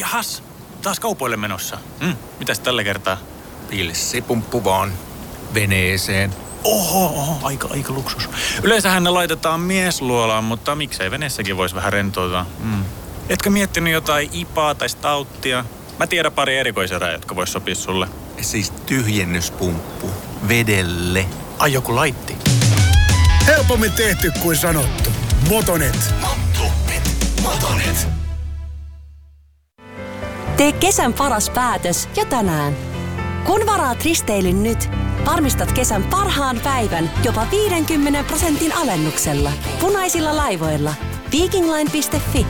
Jahas, taas kaupoille menossa. Mitäs tällä kertaa? Pilssipumppu vaan veneeseen. Oho, aika luksus. Yleensähän ne laitetaan miesluolaan, mutta miksei veneessäkin voisi vähän rentoutua. Etkö miettinyt jotain ipaa tai stauttia? Mä tiedän pari erikoiserää, jotka vois sopia sulle. Siis tyhjennyspumppu vedelle. Ai joku laitti. Helpommin tehty kuin sanottu. Motonet. Motonet. Tee kesän paras päätös jo tänään. Kun varaat risteilyn nyt, varmistat kesän parhaan päivän jopa 50% alennuksella. Punaisilla laivoilla. Vikingline.fi